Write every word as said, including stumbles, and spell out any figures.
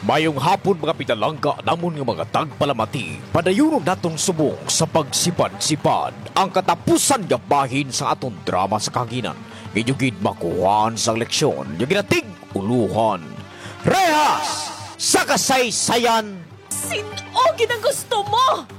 Mayong hapon mga pinalangga namon nga mga tagpalamati. Padayunog natong subong sa pagsipad-sipad ang katapusan nga bahin sa aton drama sa kahanginan. Ginyugid makuhaan sa leksyon, yung ginatig uluhan. Rehas sa kasaysayan. Sino ginang gusto mo?